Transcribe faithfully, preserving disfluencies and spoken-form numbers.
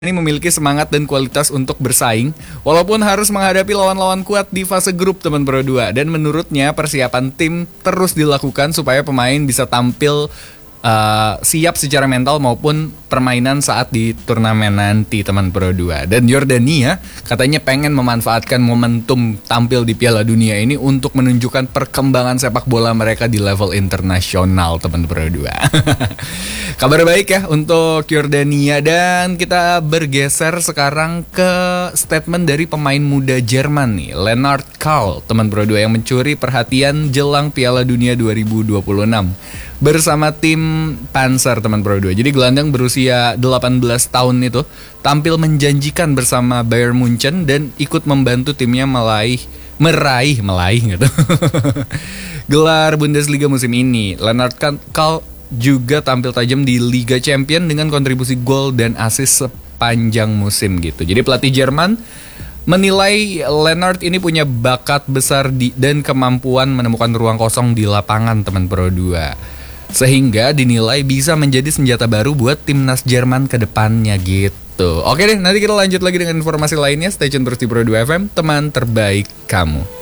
ini memiliki semangat dan kualitas untuk bersaing walaupun harus menghadapi lawan-lawan kuat di fase grup teman Pro dua, dan menurutnya persiapan tim terus dilakukan supaya pemain bisa tampil uh, siap secara mental maupun permainan saat di turnamen nanti teman Pro dua. Dan Yordania katanya pengen memanfaatkan momentum tampil di Piala Dunia ini untuk menunjukkan perkembangan sepak bola mereka di level internasional teman Pro dua. Kabar baik ya untuk Yordania, dan kita bergeser sekarang ke statement dari pemain muda Jerman nih, Lennart Kahl, teman Pro dua yang mencuri perhatian jelang Piala Dunia dua ribu dua puluh enam bersama tim Panzer teman Pro dua. Jadi gelandang berusia delapan belas tahun itu tampil menjanjikan bersama Bayern Munchen dan ikut membantu timnya meraih meraih meraih gitu. gelar Bundesliga musim ini. Lennart Kahl juga tampil tajam di Liga Champion dengan kontribusi gol dan assist sepanjang musim gitu. Jadi pelatih Jerman menilai Lennart ini punya bakat besar di, dan kemampuan menemukan ruang kosong di lapangan teman Pro dua, sehingga dinilai bisa menjadi senjata baru buat timnas Jerman ke depannya gitu. Oke deh, nanti kita lanjut lagi dengan informasi lainnya. Stay tune terus di Pro dua F M, teman terbaik kamu.